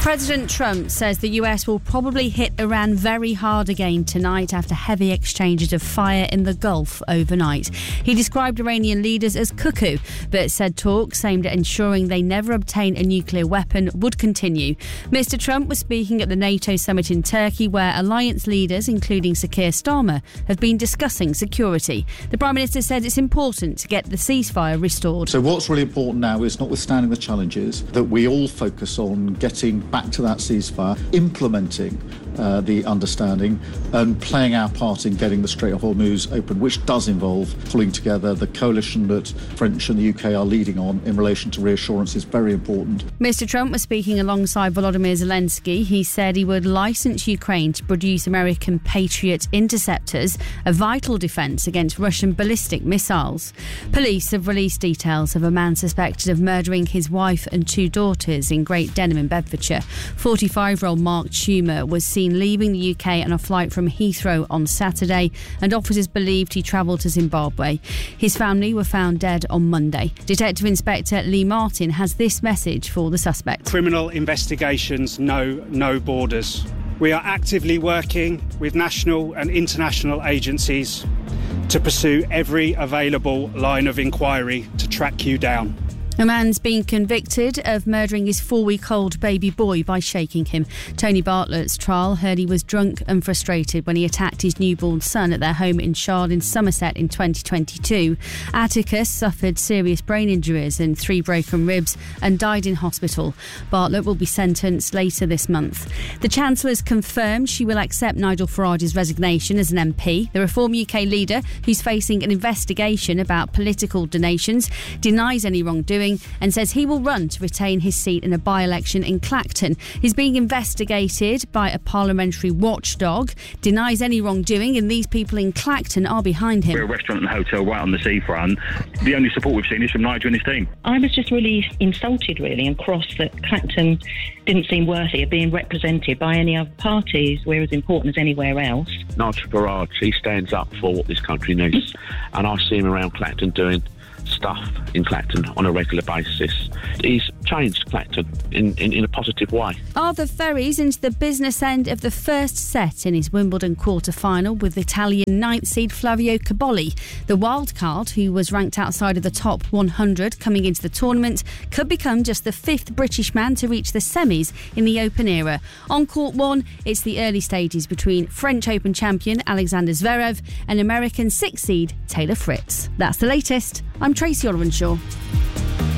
President Trump says the US will probably hit Iran very hard again tonight after heavy exchanges of fire in the Gulf overnight. He described Iranian leaders as cuckoo, but said talks aimed at ensuring they never obtain a nuclear weapon would continue. Mr. Trump was speaking at the NATO summit in Turkey, where alliance leaders, including Sir Keir Starmer, have been discussing security. The Prime Minister said it's important to get the ceasefire restored. So what's really important now is, notwithstanding the challenges, that we all focus on getting back to that ceasefire, implementing the understanding and playing our part in getting the Strait of Hormuz open, which does involve pulling together the coalition that French and the UK are leading on in relation to reassurance is very important. Mr. Trump was speaking alongside Volodymyr Zelensky. He said he would license Ukraine to produce American Patriot interceptors, a vital defence against Russian ballistic missiles. Police have released details of a man suspected of murdering his wife and 2 daughters in Great Denham in Bedfordshire. 45-year-old Mark Schumer was seen leaving the UK on a flight from Heathrow on Saturday, and officers believed he travelled to Zimbabwe. His family were found dead on Monday. Detective Inspector Lee Martin has this message for the suspect. Criminal investigations know no borders. We are actively working with national and international agencies to pursue every available line of inquiry to track you down. A man's been convicted of murdering his 4-week-old baby boy by shaking him. Tony Bartlett's trial heard he was drunk and frustrated when he attacked his newborn son at their home in Shard in Somerset in 2022. Atticus suffered serious brain injuries and 3 broken ribs and died in hospital. Bartlett will be sentenced later this month. The Chancellor's confirmed she will accept Nigel Farage's resignation as an MP. The Reform UK leader, who's facing an investigation about political donations, denies any wrongdoing and says he will run to retain his seat in a by-election in Clacton. He's being investigated by a parliamentary watchdog, denies any wrongdoing, and these people in Clacton are behind him. We're a restaurant and hotel right on the seafront. The only support we've seen is from Nigel and his team. I was just really insulted, really, and cross that Clacton didn't seem worthy of being represented by any other parties. We're as important as anywhere else. Nigel Farage, he stands up for what this country needs, and I see him around Clacton doing stuff in Clacton on a regular basis. He's changed Clacton in a positive way. Arthur Ferries into the business end of the first set in his Wimbledon quarter-final with Italian 9th seed Flavio Cobolli. The wildcard, who was ranked outside of the top 100 coming into the tournament, could become just the 5th British man to reach the semis in the Open era. On court 1, it's the early stages between French Open champion Alexander Zverev and American 6th seed Taylor Fritz. That's the latest. I'm Tracy Oliver-Shaw.